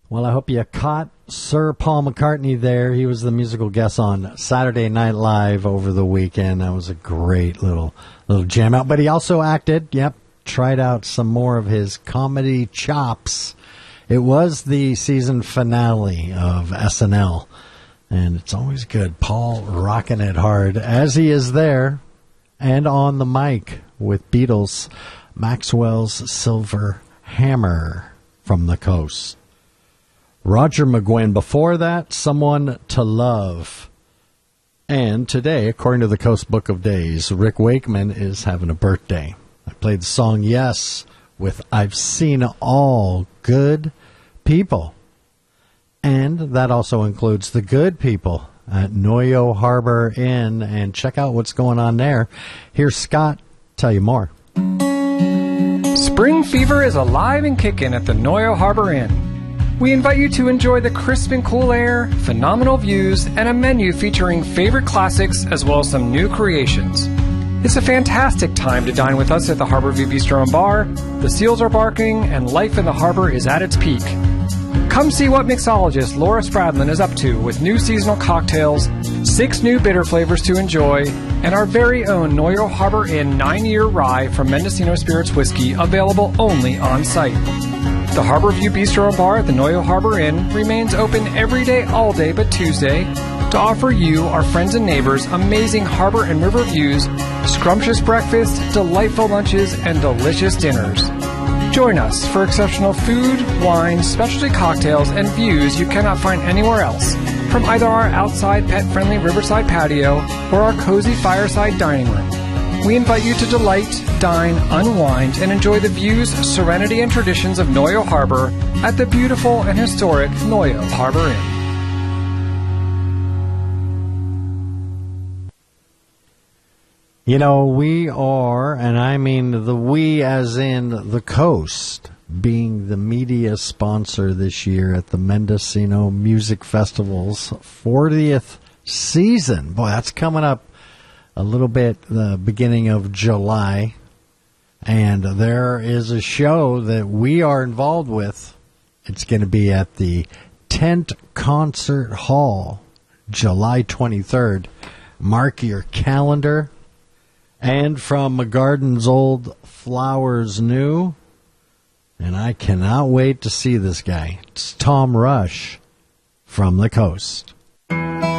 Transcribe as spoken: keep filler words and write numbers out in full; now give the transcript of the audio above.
Well, I hope you caught Sir Paul McCartney there. He was the musical guest on Saturday Night Live over the weekend. That was a great little little jam out. But he also acted, yep, tried out some more of his comedy chops. It was the season finale of S N L, and it's always good. Paul rocking it hard, as he is there, and on the mic with Beatles, Maxwell's Silver Hammer from the Coast. Roger McGuinn before that, Someone to Love. And today, according to the Coast Book of Days, Rick Wakeman is having a birthday. I played the song Yes with I've Seen All Good People. And that also includes the good people at Noyo Harbor Inn. And check out what's going on there. Here's Scott tell you more. Spring fever is alive and kicking at the Noyo Harbor Inn. We invite you to enjoy the crisp and cool air, phenomenal views, and a menu featuring favorite classics as well as some new creations. It's a fantastic time to dine with us at the Harborview Bistro and Bar. The seals are barking, and life in the harbor is at its peak. Come see what mixologist Laura Spradlin is up to with new seasonal cocktails, six new bitter flavors to enjoy, and our very own Noyo Harbor Inn nine-year rye from Mendocino Spirits Whiskey available only on site. The Harborview Bistro and Bar at the Noyo Harbor Inn remains open every day, all day but Tuesday, to offer you, our friends and neighbors, amazing harbor and river views, scrumptious breakfast, delightful lunches, and delicious dinners. Join us for exceptional food, wine, specialty cocktails, and views you cannot find anywhere else, from either our outside pet-friendly riverside patio or our cozy fireside dining room. We invite you to delight, dine, unwind, and enjoy the views, serenity, and traditions of Noyo Harbor at the beautiful and historic Noyo Harbor Inn. You know, we are, and I mean the we as in the Coast, being the media sponsor this year at the Mendocino Music Festival's fortieth season. Boy, that's coming up a little bit the beginning of July, and there is a show that we are involved with. It's going to be at the Tent Concert Hall, July twenty-third. Mark your calendar. And from A Garden's Old, Flowers New, and I cannot wait to see this guy. It's Tom Rush from the Coast.